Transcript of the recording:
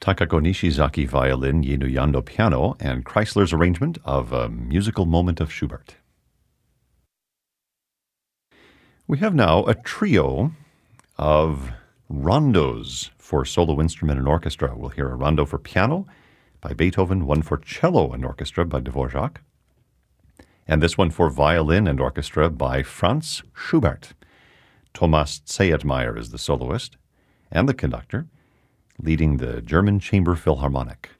Takako Nishizaki violin, Yinu Yando piano, and Chrysler's arrangement of A Musical Moment of Schubert. We have now a trio of rondos for solo instrument and orchestra. We'll hear a rondo for piano by Beethoven, one for cello and orchestra by Dvorak, and this one for violin and orchestra by Franz Schubert. Thomas Zayetmeyer is the soloist and the conductor, leading the German Chamber Philharmonic.